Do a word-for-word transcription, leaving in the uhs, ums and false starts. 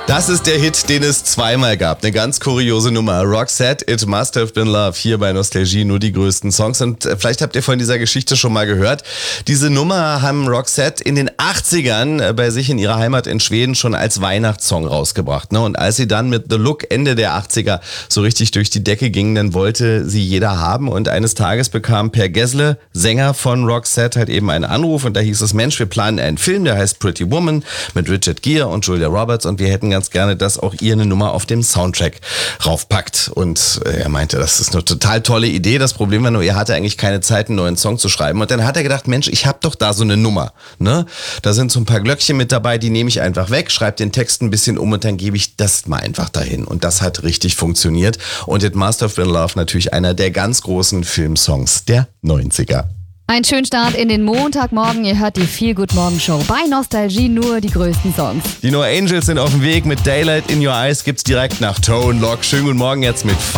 Das ist der Hit, den es zweimal gab. Eine ganz kuriose Nummer. Roxette, It Must Have Been Love. Hier bei Nostalgie nur die größten Songs. Und vielleicht habt ihr von dieser Geschichte schon mal gehört. Diese Nummer haben Roxette in den achtzigern bei sich in ihrer Heimat in Schweden schon als Weihnachtssong rausgebracht. Und als sie dann mit The Look Ende der achtziger so richtig durch die Decke ging, dann wollte sie jeder haben. Und eines Tages bekam Per Gessle, Sänger von Roxette, halt eben einen Anruf. Und da hieß es, Mensch, wir planen einen Film, der heißt Pretty Woman mit Richard Gere und Julia Roberts. Und wir hätten ganz gerne, dass auch ihr eine Nummer auf dem Soundtrack raufpackt. Und er meinte, das ist eine total tolle Idee. Das Problem war nur, er hatte eigentlich keine Zeit, einen neuen Song zu schreiben. Und dann hat er gedacht, Mensch, ich habe doch da so eine Nummer. Ne? Da sind so ein paar Glöckchen mit dabei, die nehme ich einfach weg, schreibe den Text ein bisschen um und dann gebe ich das mal einfach dahin. Und das hat richtig funktioniert. Und It Must Have Been Love natürlich einer der ganz großen Filmsongs der neunziger. Ein schönen Start in den Montagmorgen. Ihr hört die Feel Good Morgen Show bei Nostalgie, nur die größten Songs. Die No Angels sind auf dem Weg. Mit Daylight in Your Eyes gibt's direkt nach Tone Lock. Schönen guten Morgen jetzt mit